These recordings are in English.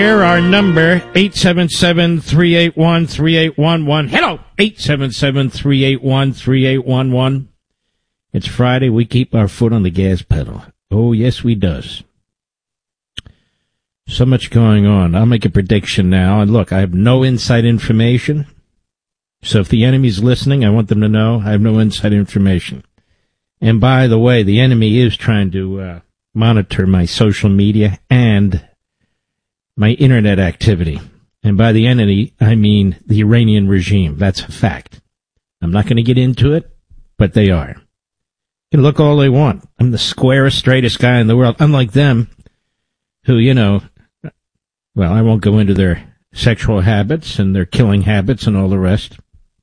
Here, our number, 877-381-3811. Hello, 877-381-3811. It's Friday. We keep our foot on the gas pedal. Oh, yes, we does. So much going on. I'll make a prediction now. And look, I have no inside information. So if the enemy's listening, I want them to know I have no inside information. And by the way, the enemy is trying to monitor my social media and my internet activity. And by the enemy, I mean the Iranian regime. That's a fact. I'm not going to get into it, but they are. You can look all they want. I'm the squarest, straightest guy in the world, unlike them, who, well, I won't go into their sexual habits and their killing habits and all the rest.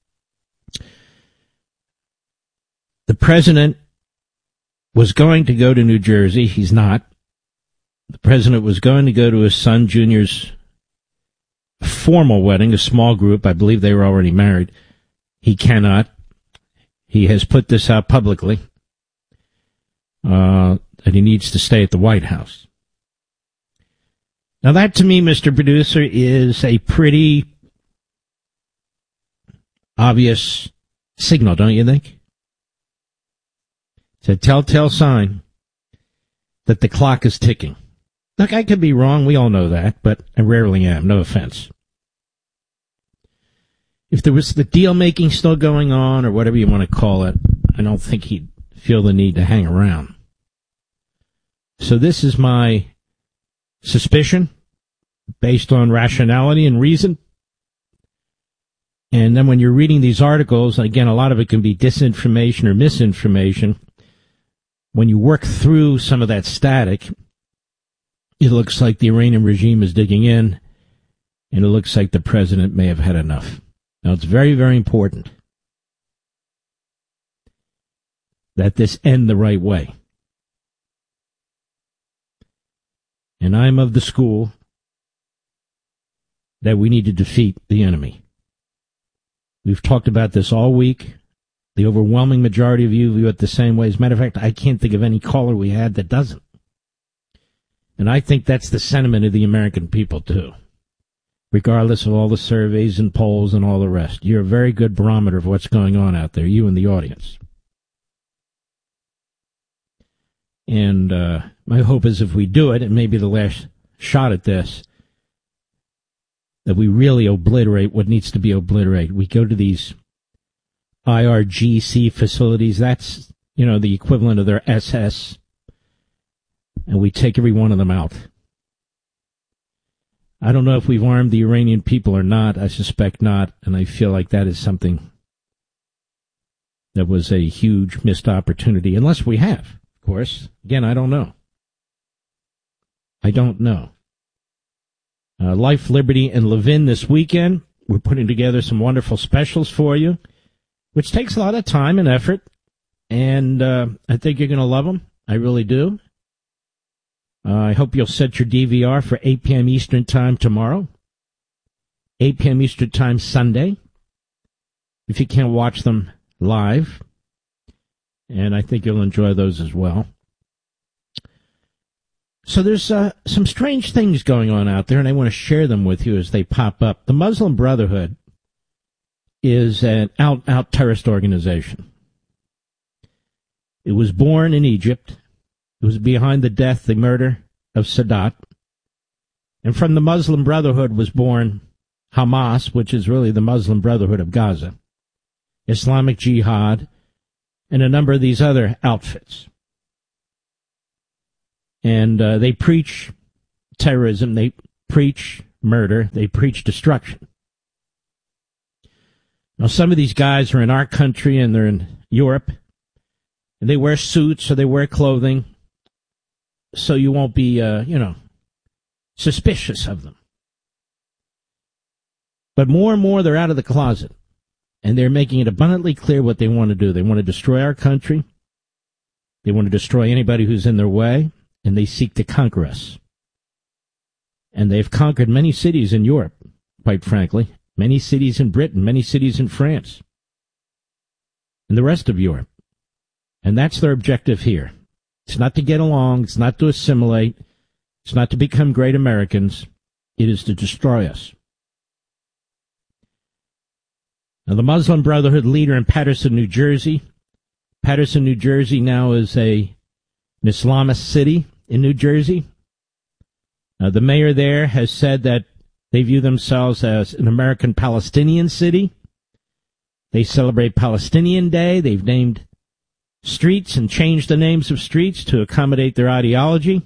The president was going to go to New Jersey. He's not. The president was going to go to his son Junior's formal wedding, a small group. I believe they were already married. He cannot. He has put this out publicly, that he needs to stay at the White House. Now that, to me, Mr. Producer, is a pretty obvious signal, don't you think? It's a telltale sign that the clock is ticking. Look, I could be wrong. We all know that, but I rarely am. No offense. If there was the deal-making still going on, or whatever you want to call it, I don't think he'd feel the need to hang around. So this is my suspicion, based on rationality and reason. And then when you're reading these articles, again, a lot of it can be disinformation or misinformation. When you work through some of that static, it looks like the Iranian regime is digging in, and it looks like the president may have had enough. Now, it's very, very important that this end the right way. And I'm of the school that we need to defeat the enemy. We've talked about this all week. The overwhelming majority of you view it the same way. As a matter of fact, I can't think of any caller we had that doesn't. And I think that's the sentiment of the American people, too. Regardless of all the surveys and polls and all the rest. You're a very good barometer of what's going on out there, you and the audience. And my hope is if we do it, it may be the last shot at this, that we really obliterate what needs to be obliterated. We go to these IRGC facilities, that's, the equivalent of their SS, and we take every one of them out. I don't know if we've armed the Iranian people or not. I suspect not, and I feel like that is something that was a huge missed opportunity, unless we have, of course. Again, I don't know. Life, Liberty, and Levin this weekend. We're putting together some wonderful specials for you, which takes a lot of time and effort, and I think you're going to love them. I really do. I hope you'll set your DVR for 8 p.m. Eastern Time tomorrow, 8 p.m. Eastern Time Sunday, if you can't watch them live, and I think you'll enjoy those as well. So there's some strange things going on out there, and I want to share them with you as they pop up. The Muslim Brotherhood is an out terrorist organization. It was born in Egypt. It was behind the murder of Sadat. And from the Muslim Brotherhood was born Hamas, which is really the Muslim Brotherhood of Gaza, Islamic Jihad, and a number of these other outfits. And they preach terrorism, they preach murder, they preach destruction. Now, some of these guys are in our country and they're in Europe, and they wear suits or they wear clothing, so you won't be, suspicious of them. But more and more, they're out of the closet, and they're making it abundantly clear what they want to do. They want to destroy our country. They want to destroy anybody who's in their way, and they seek to conquer us. And they've conquered many cities in Europe, quite frankly, many cities in Britain, many cities in France, and the rest of Europe. And that's their objective here. It's not to get along. It's not to assimilate. It's not to become great Americans. It is to destroy us. Now, the Muslim Brotherhood leader in Paterson, New Jersey. Paterson, New Jersey now is an Islamist city in New Jersey. The mayor there has said that they view themselves as an American Palestinian city. They celebrate Palestinian Day. They've named streets and changed the names of streets to accommodate their ideology.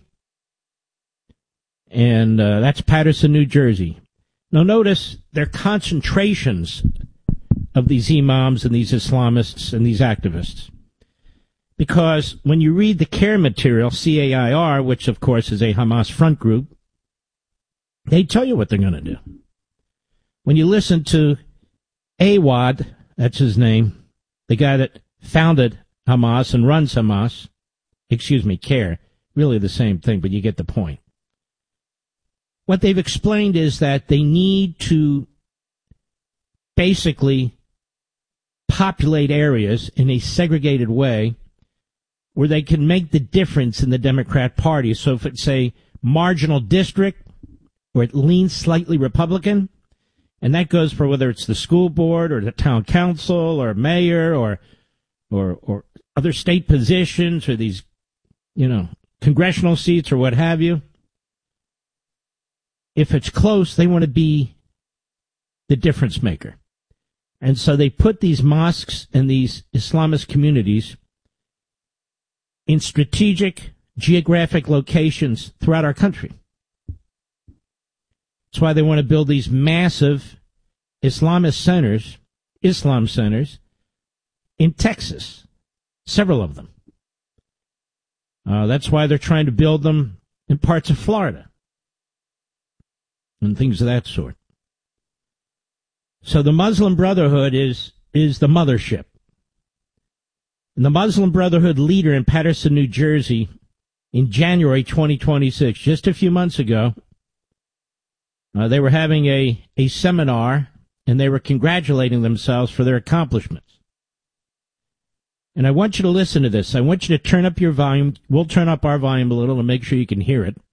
And that's Paterson, New Jersey. Now notice their concentrations of these imams and these Islamists and these activists. Because when you read the CAIR material, C-A-I-R, which of course is a Hamas front group, they tell you what they're going to do. When you listen to Awad, that's his name, the guy that founded Hamas and runs Hamas, CAIR, really the same thing, but you get the point. What they've explained is that they need to basically populate areas in a segregated way where they can make the difference in the Democrat Party. So if it's a marginal district where it leans slightly Republican, and that goes for whether it's the school board or the town council or mayor or other state positions or these, congressional seats or what have you. If it's close, they want to be the difference maker. And so they put these mosques and these Islamist communities in strategic geographic locations throughout our country. That's why they want to build these massive Islam centers in Texas, several of them. That's why they're trying to build them in parts of Florida and things of that sort. So the Muslim Brotherhood is the mothership. And the Muslim Brotherhood leader in Paterson, New Jersey, in January 2026, just a few months ago, they were having a seminar, and they were congratulating themselves for their accomplishments. And I want you to listen to this. I want you to turn up your volume. We'll turn up our volume a little to make sure you can hear it.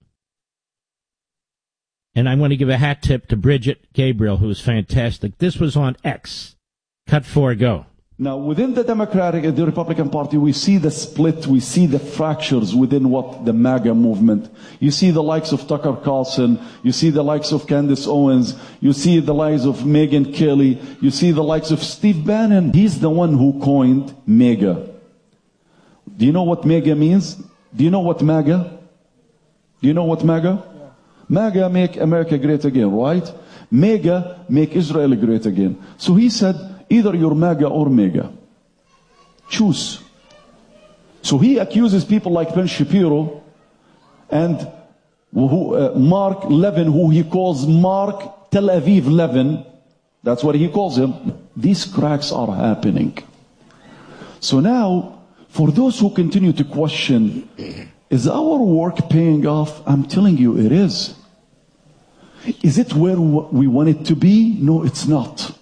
And I want to give a hat tip to Bridget Gabriel, who was fantastic. This was on X. Cut 4, go. Now, within the Democratic and the Republican Party, we see the split, we see the fractures within the MAGA movement. You see the likes of Tucker Carlson, you see the likes of Candace Owens, you see the likes of Megyn Kelly, you see the likes of Steve Bannon. He's the one who coined MAGA. Do you know what MAGA means? Do you know what MAGA? Do you know what MAGA? Yeah. MAGA, make America great again, right? MAGA, make Israel great again. So he said, either you're MAGA or MEGA. Choose. So he accuses people like Ben Shapiro and Mark Levin, who he calls Mark Tel Aviv Levin. That's what he calls him. These cracks are happening. So now, for those who continue to question, is our work paying off? I'm telling you, it is. Is it where we want it to be? No, it's not.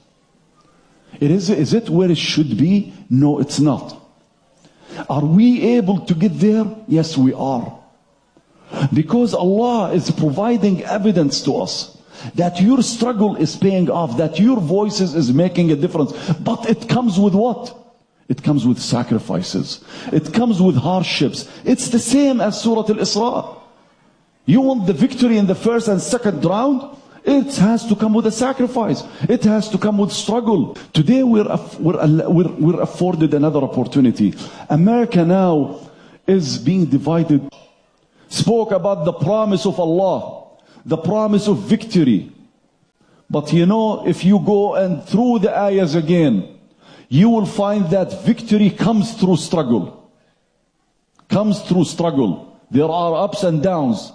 Is it where it should be? No, it's not. Are we able to get there? Yes, we are. Because Allah is providing evidence to us that your struggle is paying off, that your voices is making a difference. But it comes with what? It comes with sacrifices. It comes with hardships. It's the same as Surah Al-Isra. You want the victory in the first and second round? It has to come with a sacrifice. It has to come with struggle. Today we're afforded another opportunity. America now is being divided. Spoke about the promise of Allah, the promise of victory. But if you go and through the ayahs again, you will find that victory comes through struggle. Comes through struggle. There are ups and downs.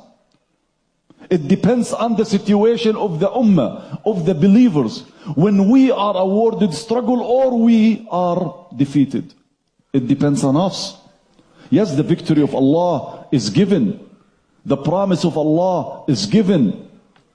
It depends on the situation of the ummah, of the believers, when we are awarded struggle or we are defeated. It depends on us. Yes, the victory of Allah is given. The promise of Allah is given.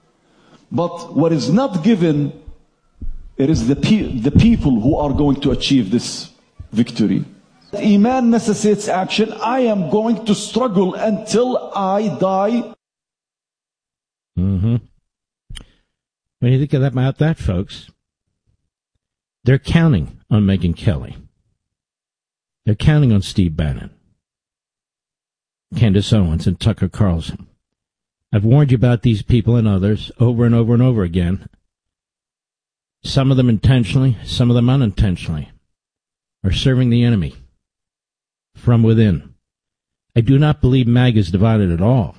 But what is not given, it is the people who are going to achieve this victory. Iman necessitates action. I am going to struggle until I die. Mm-hmm. When you think about that, folks, they're counting on Megyn Kelly. They're counting on Steve Bannon, Candace Owens, and Tucker Carlson. I've warned you about these people and others over and over and over again. Some of them intentionally, some of them unintentionally, are serving the enemy from within. I do not believe MAGA is divided at all.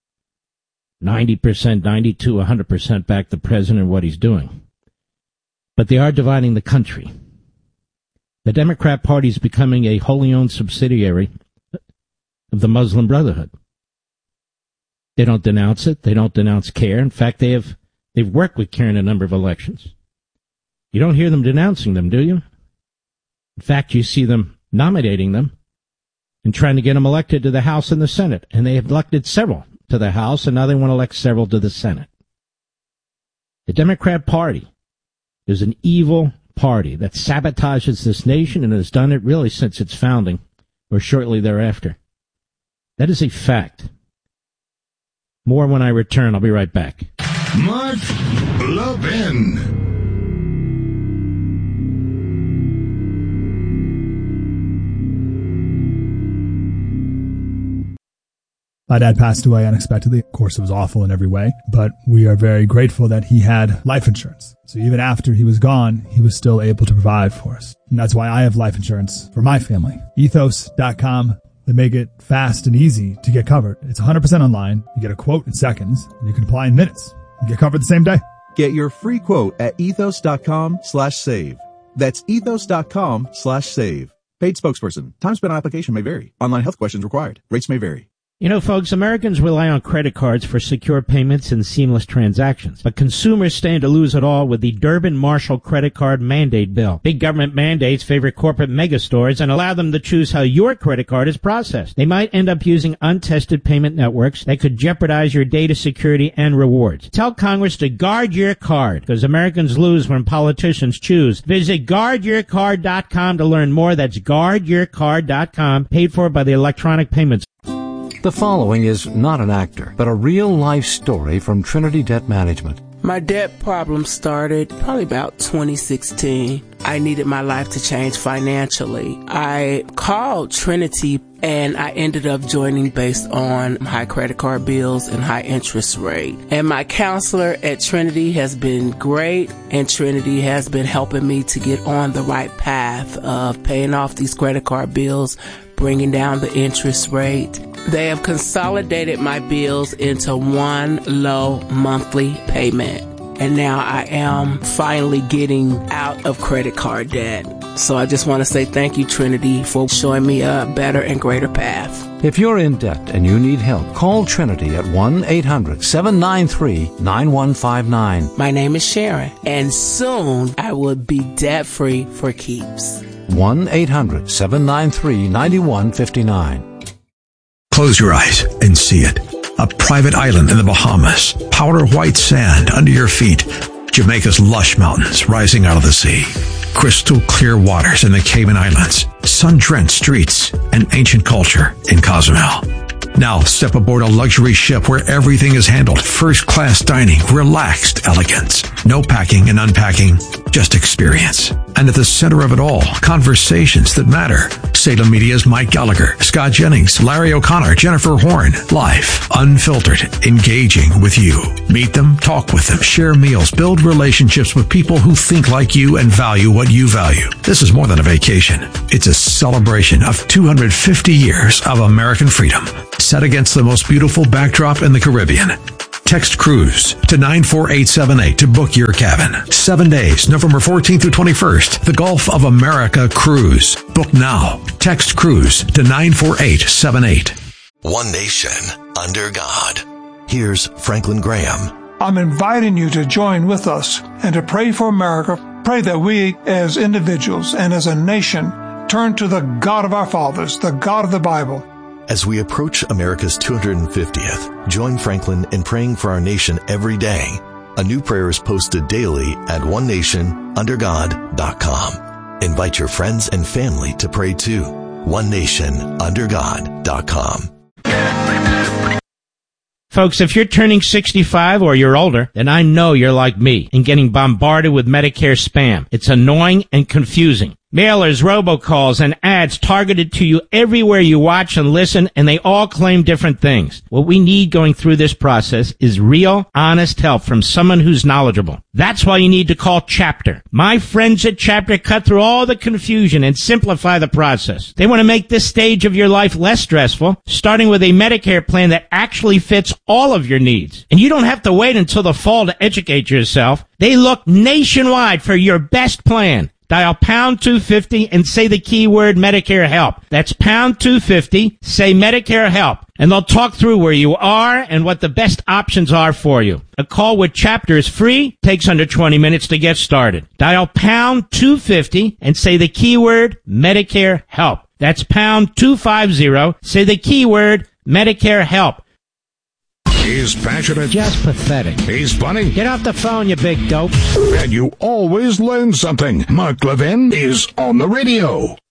90%, 92, 100% back the president and what he's doing. But they are dividing the country. The Democrat Party is becoming a wholly owned subsidiary of the Muslim Brotherhood. They don't denounce it. They don't denounce CAIR. In fact, they've worked with CAIR in a number of elections. You don't hear them denouncing them, do you? In fact, you see them nominating them and trying to get them elected to the House and the Senate. And they have elected several to the House, and now they want to elect several to the Senate. The Democrat Party is an evil party that sabotages this nation and has done it really since its founding or shortly thereafter. That is a fact. More when I return. I'll be right back. Mark Levin. My dad passed away unexpectedly. Of course, it was awful in every way, but we are very grateful that he had life insurance. So even after he was gone, he was still able to provide for us. And that's why I have life insurance for my family. Ethos.com. They make it fast and easy to get covered. It's 100% online. You get a quote in seconds, and you can apply in minutes. You get covered the same day. Get your free quote at ethos.com/save. That's ethos.com/save. Paid spokesperson. Time spent on application may vary. Online health questions required. Rates may vary. You know, folks, Americans rely on credit cards for secure payments and seamless transactions. But consumers stand to lose it all with the Durbin-Marshall credit card mandate bill. Big government mandates favor corporate megastores and allow them to choose how your credit card is processed. They might end up using untested payment networks that could jeopardize your data security and rewards. Tell Congress to guard your card, because Americans lose when politicians choose. Visit guardyourcard.com to learn more. That's guardyourcard.com, paid for by the Electronic Payments. The following is not an actor, but a real-life story from Trinity Debt Management. My debt problem started probably about 2016. I needed my life to change financially. I called Trinity and I ended up joining based on high credit card bills and high interest rate. And my counselor at Trinity has been great, and Trinity has been helping me to get on the right path of paying off these credit card bills, bringing down the interest rate. They have consolidated my bills into one low monthly payment. And now I am finally getting out of credit card debt. So I just want to say thank you, Trinity, for showing me a better and greater path. If you're in debt and you need help, call Trinity at 1-800-793-9159. My name is Sharon, and soon I will be debt-free for keeps. 1-800-793-9159. Close your eyes and see it. A private island in the Bahamas. Powder white sand under your feet. Jamaica's lush mountains rising out of the sea. Crystal clear waters in the Cayman Islands. Sun-drenched streets and ancient culture in Cozumel. Now step aboard a luxury ship where everything is handled. First-class dining, relaxed elegance. No packing and unpacking, just experience. And at the center of it all, conversations that matter. Salem Media's Mike Gallagher, Scott Jennings, Larry O'Connor, Jennifer Horn. Live, unfiltered, engaging with you. Meet them, talk with them, share meals, build relationships with people who think like you and value what you value. This is more than a vacation. It's a celebration of 250 years of American freedom, set against the most beautiful backdrop in the Caribbean. Text cruise to 94878 to book your cabin. 7 days, November 14th through 21st. The Gulf of America Cruise. Book now. Text cruise to 94878. One nation under God. Here's Franklin Graham. I'm inviting you to join with us and to pray for America. Pray that we as individuals and as a nation turn to the God of our fathers, the God of the Bible. As we approach America's 250th, join Franklin in praying for our nation every day. A new prayer is posted daily at onenationundergod.com. Invite your friends and family to pray too. onenationundergod.com. Folks, if you're turning 65 or you're older, then I know you're like me and getting bombarded with Medicare spam. It's annoying and confusing. Mailers, robocalls, and ads targeted to you everywhere you watch and listen, and they all claim different things. What we need going through this process is real, honest help from someone who's knowledgeable. That's why you need to call Chapter. My friends at Chapter cut through all the confusion and simplify the process. They want to make this stage of your life less stressful, starting with a Medicare plan that actually fits all of your needs. And you don't have to wait until the fall to educate yourself. They look nationwide for your best plan. Dial pound 250 and say the keyword Medicare help. That's pound 250, say Medicare help, and they'll talk through where you are and what the best options are for you. A call with Chapter is free, takes under 20 minutes to get started. Dial pound 250 and say the keyword Medicare help. That's pound 250, say the keyword Medicare help. He's passionate. Just pathetic. He's funny. Get off the phone, you big dope. And you always learn something. Mark Levin is on the radio.